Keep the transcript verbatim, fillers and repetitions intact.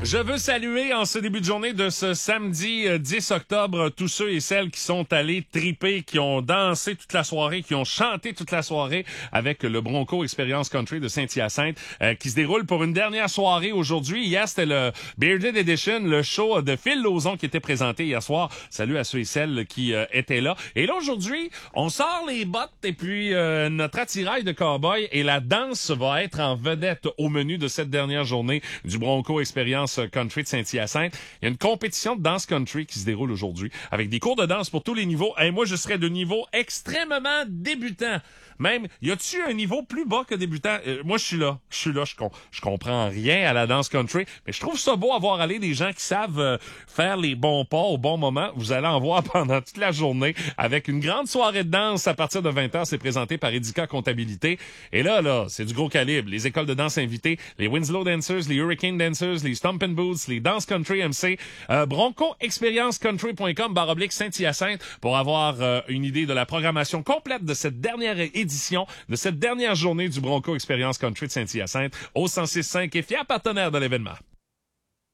Je veux saluer en ce début de journée de ce samedi euh, dix octobre tous ceux et celles qui sont allés triper, qui ont dansé toute la soirée, qui ont chanté toute la soirée avec le Bronco Experience Country de Saint-Hyacinthe euh, qui se déroule pour une dernière soirée aujourd'hui. Hier, c'était le Bearded Edition, le show de Phil Lauzon qui était présenté hier soir. Salut à ceux et celles qui euh, étaient là. Et là, aujourd'hui, on sort les bottes et puis euh, notre attirail de cowboy et la danse va être en vedette au menu de cette dernière journée du Bronco Experience Country de Saint-Hyacinthe. Il y a une compétition de danse country qui se déroule aujourd'hui avec des cours de danse pour tous les niveaux. Et moi, je serais de niveau extrêmement débutant. Même, y a-tu un niveau plus bas que débutant? Euh, moi, je suis là. Je suis là. Je, com- je comprends rien à la danse country, mais je trouve ça beau à voir aller des gens qui savent euh, faire les bons pas au bon moment. Vous allez en voir pendant toute la journée avec une grande soirée de danse à partir de vingt heures. C'est présenté par Edica Comptabilité. Et là, là, c'est du gros calibre. Les écoles de danse invitées, les Winslow Dancers, les Hurricane Dancers, les Stompin' Boots, les Dance Country M C, euh, bronco experience country point com barre oblique Saint-Hyacinthe pour avoir euh, une idée de la programmation complète de cette dernière édition, de cette dernière journée du Bronco Experience Country de Saint-Hyacinthe au cent six virgule cinq et fier partenaire de l'événement.